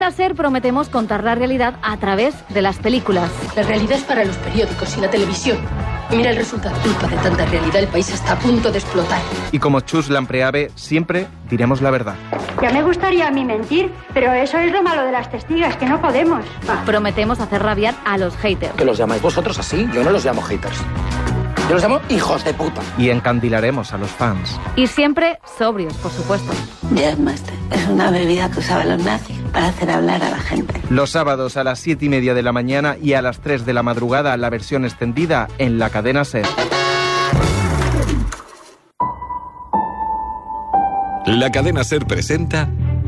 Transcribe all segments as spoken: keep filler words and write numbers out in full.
SER prometemos contar la realidad a través de las películas. La realidad es para los periódicos y la televisión. Mira el resultado. Culpa de tanta realidad, el país está a punto de explotar. Y como Chus Lampreave, siempre diremos la verdad. Ya me gustaría a mí mentir, pero eso es lo malo de las testigas, que no podemos. Ah. Prometemos hacer rabiar a los haters. ¿Que los llamáis vosotros así? Yo no los llamo haters. Yo los llamo hijos de puta. Y encandilaremos a los fans. Y siempre sobrios, por supuesto. Jazzmaster es una bebida que usaban los nazis para hacer hablar a la gente. Los sábados a las siete y media de la mañana y a las tres de la madrugada la versión extendida en la cadena SER. La cadena SER presenta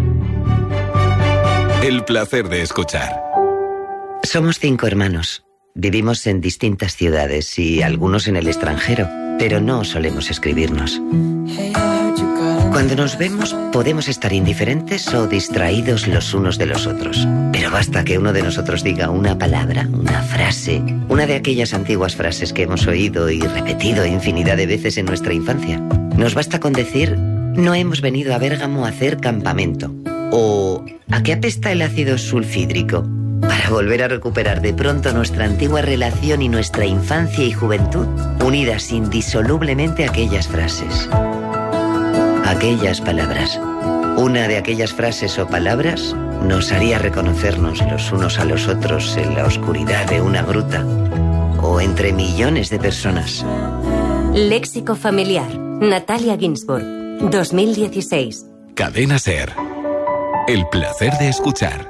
El placer de escuchar. Somos cinco hermanos. Vivimos en distintas ciudades y algunos en el extranjero, pero no solemos escribirnos. Cuando nos vemos, podemos estar indiferentes o distraídos los unos de los otros. Pero basta que uno de nosotros diga una palabra, una frase, una de aquellas antiguas frases que hemos oído y repetido infinidad de veces en nuestra infancia. Nos basta con decir, no hemos venido a Bérgamo a hacer campamento. O, ¿a qué apesta el ácido sulfídrico? Para volver a recuperar de pronto nuestra antigua relación y nuestra infancia y juventud, unidas indisolublemente a aquellas frases. Aquellas palabras. Una de aquellas frases o palabras nos haría reconocernos los unos a los otros en la oscuridad de una gruta o entre millones de personas. Léxico familiar. Natalia Ginsburg. dos mil dieciséis. Cadena SER. El placer de escuchar.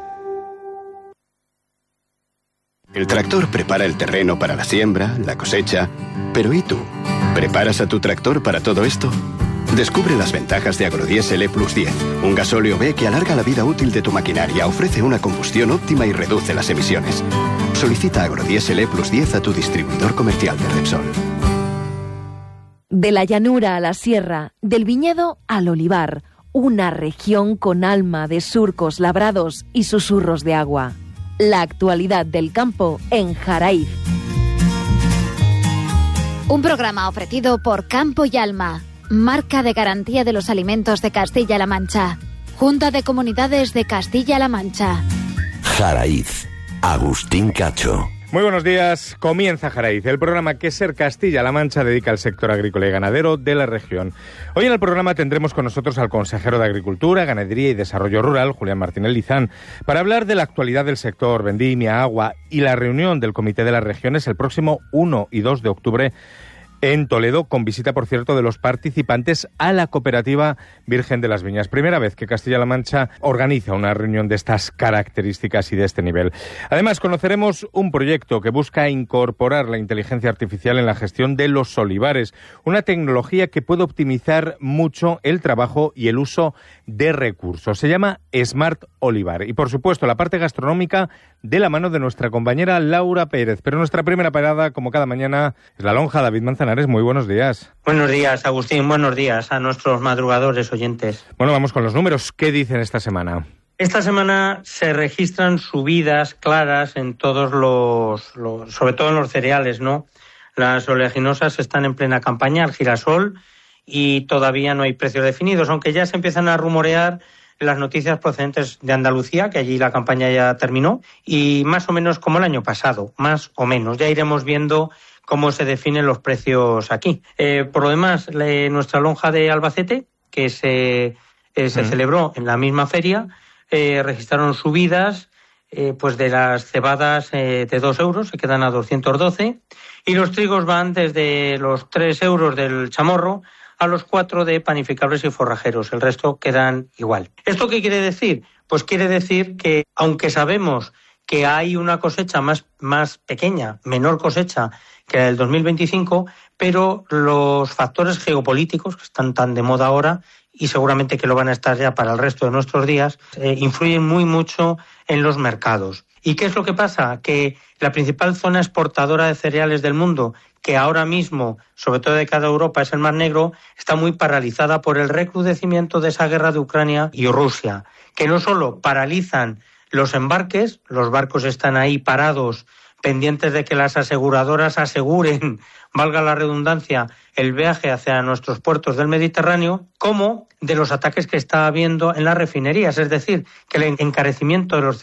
El tractor prepara el terreno para la siembra, la cosecha. Pero ¿y tú? ¿Preparas a tu tractor para todo esto? Descubre las ventajas de Agrodiesel E plus diez, un gasóleo B que alarga la vida útil de tu maquinaria, ofrece una combustión óptima y reduce las emisiones. Solicita Agrodiesel E plus diez a tu distribuidor comercial de Repsol. De la llanura a la sierra, del viñedo al olivar, una región con alma de surcos labrados y susurros de agua. La actualidad del campo en Jaraíz. Un programa ofrecido por Campo y Alma, marca de garantía de los alimentos de Castilla-La Mancha. Junta de Comunidades de Castilla-La Mancha. Jaraíz. Agustín Cacho. Muy buenos días. Comienza Jaraíz, el programa que SER Castilla-La Mancha dedica al sector agrícola y ganadero de la región. Hoy en el programa tendremos con nosotros al consejero de Agricultura, Ganadería y Desarrollo Rural, Julián Martínez Lizán, para hablar de la actualidad del sector, vendimia, agua y la reunión del Comité de las Regiones el próximo uno y dos de octubre en Toledo, con visita, por cierto, de los participantes a la cooperativa Virgen de las Viñas. Primera vez que Castilla-La Mancha organiza una reunión de estas características y de este nivel. Además, conoceremos un proyecto que busca incorporar la inteligencia artificial en la gestión de los olivares, una tecnología que puede optimizar mucho el trabajo y el uso de recursos. Se llama Smart Olivar. Y, por supuesto, la parte gastronómica de la mano de nuestra compañera Laura Pérez. Pero nuestra primera parada, como cada mañana, es la lonja. David Manzanares. Muy buenos días. Buenos días, Agustín. Buenos días a nuestros madrugadores oyentes. Bueno, vamos con los números. ¿Qué dicen esta semana? Esta semana se registran subidas claras en todos los, los sobre todo en los cereales, ¿no? Las oleaginosas están en plena campaña, el girasol, y todavía no hay precios definidos, aunque ya se empiezan a rumorear las noticias procedentes de Andalucía, que allí la campaña ya terminó, y más o menos como el año pasado, más o menos. Ya iremos viendo cómo se definen los precios aquí. Eh, por lo demás, le, nuestra lonja de Albacete, que se, eh, se mm. celebró en la misma feria, eh, registraron subidas eh, pues de las cebadas eh, de dos euros, se quedan a doscientos doce, y los trigos van desde los tres euros del chamorro a los cuatro de panificables y forrajeros. El resto quedan igual. ¿Esto qué quiere decir? Pues quiere decir que, aunque sabemos que hay una cosecha más, más pequeña, menor cosecha que la del dos mil veinticinco, pero los factores geopolíticos que están tan de moda ahora y seguramente que lo van a estar ya para el resto de nuestros días, eh, influyen muy mucho en los mercados. ¿Y qué es lo que pasa? Que la principal zona exportadora de cereales del mundo, que ahora mismo, sobre todo de cara a Europa, es el Mar Negro, está muy paralizada por el recrudecimiento de esa guerra de Ucrania y Rusia, que no solo paralizan los embarques, los barcos están ahí parados pendientes de que las aseguradoras aseguren, valga la redundancia, el viaje hacia nuestros puertos del Mediterráneo, como de los ataques que está habiendo en las refinerías. Es decir, que el encarecimiento de los